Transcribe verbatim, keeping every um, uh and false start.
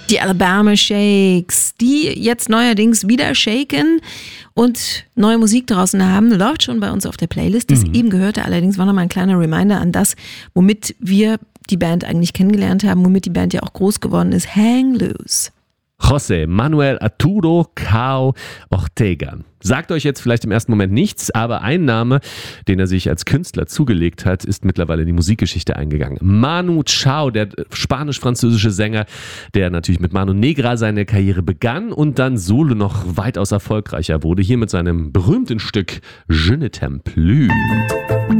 Die Alabama Shakes, die jetzt neuerdings wieder shaken und neue Musik draußen haben, läuft schon bei uns auf der Playlist. Das mhm. eben gehörte allerdings war nochmal ein kleiner Reminder an das, womit wir die Band eigentlich kennengelernt haben, womit die Band ja auch groß geworden ist. Hang Loose. José Manuel Arturo Cao Ortega. Sagt euch jetzt vielleicht im ersten Moment nichts, aber ein Name, den er sich als Künstler zugelegt hat, ist mittlerweile in die Musikgeschichte eingegangen. Manu Chao, der spanisch-französische Sänger, der natürlich mit Mano Negra seine Karriere begann und dann solo noch weitaus erfolgreicher wurde. Hier mit seinem berühmten Stück Je ne t'aime plus.